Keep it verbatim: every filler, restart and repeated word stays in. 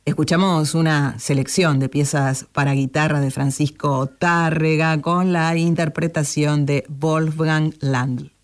Escuchamos una selección de piezas para guitarra de Francisco Tárrega con la interpretación de Wolfgang Landl.